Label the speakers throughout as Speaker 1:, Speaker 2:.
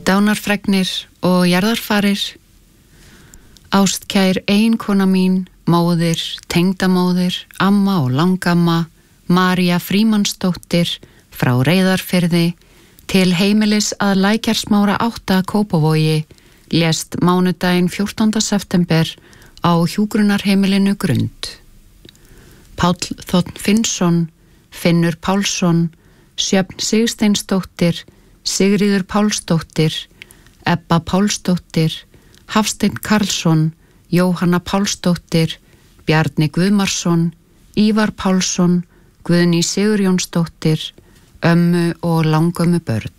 Speaker 1: Dánarfregnir og jarðarfarir. Ástkær eiginkona mín, móðir, tengdamóðir, amma og langamma, María Frímannsdóttir, frá Reyðarfirði, til heimilis að Lækjarsmára 8 Kópavogi, lést mánudaginn 14. september á hjúkrunarheimilinu Grund. Páll Þ. Finnsson, Finnur Pálsson, Sjöfn Sigsteinsdóttir, Sigríður Pálsdóttir, Ebba Pálsdóttir, Hafsteinn Karlsson, Jóhanna Pálsdóttir, Bjarni Guðmarsson, Ívar Pálsson, Guðný Sigurjónsdóttir, ömmu og langömmu börn.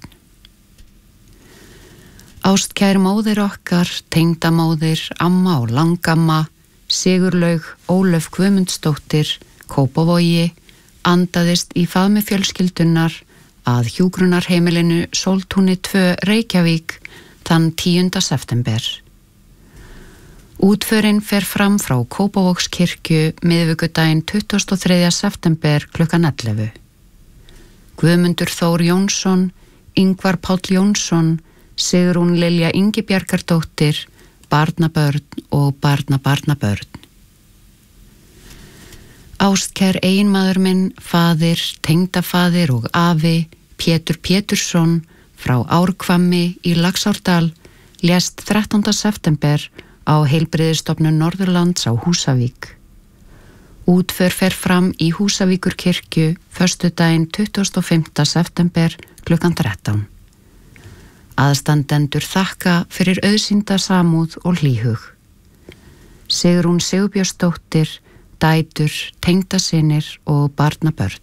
Speaker 1: Ástkær móðir okkar, tengdamóðir, amma og langamma, Sigurlaug Ólöf Guðmundsdóttir, Kópavogi, andaðist í faðmi fjölskyldunar að hjúkrunarheimilinu Sóltúni 2 Reykjavík þann 10. september. Útförin fer fram frá Kópavogskirkju miðvikudaginn 23. september klukkan 11. Guðmundur Þór Jónsson, Ingvar Páll Jónsson, Sigrún Lilja Ingibjargardóttir, barnabörn og barnabarnabörn. Ástkær eiginmaður minn, faðir, tengdafaðir og afi, Pétur Pétursson, frá Árhvammi í Laxárdal, lést 13. september á Heilbrigðisstofnun Norðurlands á Húsavík. Útför fer fram í Húsavíkurkirkju föstudaginn 25. september klukkan 13. Aðstandendur þakka fyrir auðsýnda samúð og hlýhug. Sigrún Sigurbjörnsdóttir, dætur, tengdasinir og barnabörn.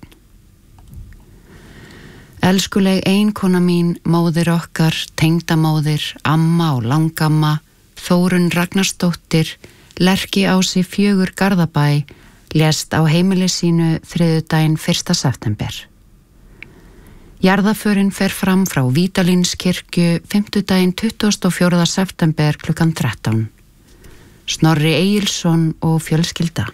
Speaker 1: Elskuleg eiginkona mín, móðir okkar, tengdamóðir, amma og langamma, Þórunn Ragnarsdóttir, Lerkiási 4 Garðabæ, lést á heimili sínu þriðjudaginn 1. september. Jarðaförin fer fram frá Vídalínskirkju fimmtudaginn 24. september klukkan 13. Snorri Egilsson og fjölskylda.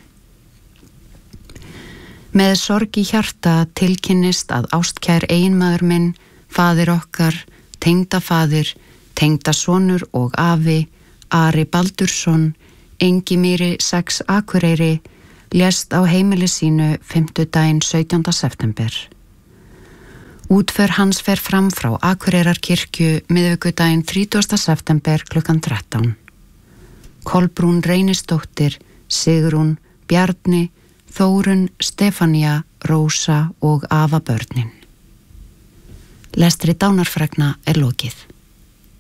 Speaker 1: Með sorg í hjarta tilkynnist að ástkær eiginmaður minn, faðir okkar, tengdafaðir, tengdasonur og afi, Ari Baldursson, Engimýri 6 Akureyri, lést á heimili sínu fimmtudaginn 17. september. Útför hans fer fram frá Akureyrarkirkju miðvikudaginn 30. september klukkan 13. Kolbrún Reynisdóttir, Sigrún, Bjarni, Þórunn, Stefania, Rósa og afabörnin. Lestri dánarfregna lokið.